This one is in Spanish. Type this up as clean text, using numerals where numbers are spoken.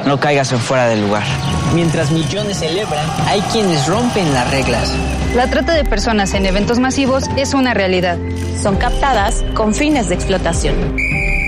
No caigas en fuera del lugar. Mientras millones celebran, hay quienes rompen las reglas. La trata de personas en eventos masivos es una realidad. Son captadas con fines de explotación.